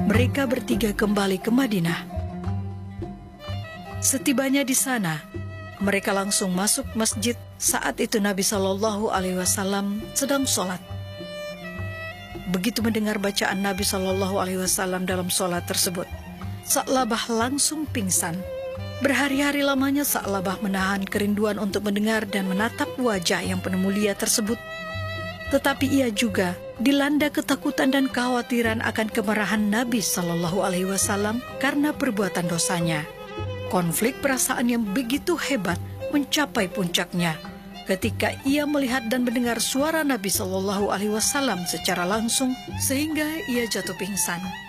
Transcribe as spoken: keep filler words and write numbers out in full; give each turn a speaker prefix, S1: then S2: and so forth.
S1: mereka bertiga kembali ke Madinah. Setibanya di sana, mereka langsung masuk masjid. Saat itu Nabi Shallallahu Alaihi Wasallam sedang sholat. Begitu mendengar bacaan Nabi Shallallahu Alaihi Wasallam dalam sholat tersebut, Sa'labah langsung pingsan. Berhari-hari lamanya Sa'labah menahan kerinduan untuk mendengar dan menatap wajah yang penuh mulia tersebut. Tetapi ia juga dilanda ketakutan dan kekhawatiran akan kemarahan Nabi Shallallahu Alaihi Wasallam karena perbuatan dosanya. Konflik perasaan yang begitu hebat mencapai puncaknya ketika ia melihat dan mendengar suara Nabi Shallallahu Alaihi Wasallam secara langsung, sehingga ia jatuh pingsan.